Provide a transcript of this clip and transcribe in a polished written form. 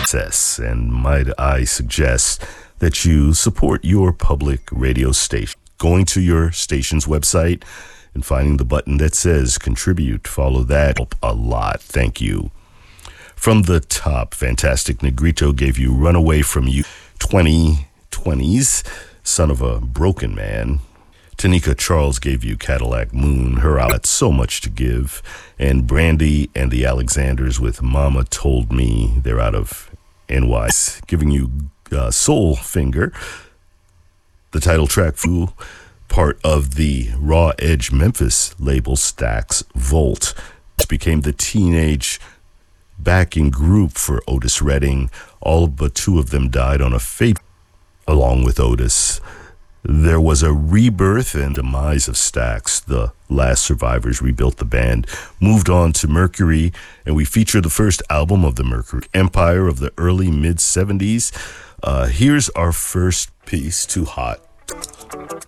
access, and might I suggest that you support your public radio station. Going to your station's website and finding the button that says contribute. Follow that. Help a lot. Thank you. From the top, Fantastic Negrito gave you Runaway From You. 2020's Son of a Broken Man. Tanika Charles gave you Cadillac Moon. Her outlet, So Much to Give. And Brandy and the Alexanders with Mama Told Me. They're out of NY. Giving you Soul Finger. The title track, Fool, part of the Raw Edge Memphis label Stax Volt. It became the teenage backing group for Otis Redding. All but two of them died on a fate along with Otis. There was a rebirth and demise of Stax. The last survivors rebuilt the band, moved on to Mercury, and we feature the first album of the Mercury Empire of the early mid-70s. Here's our first piece, Too Hot.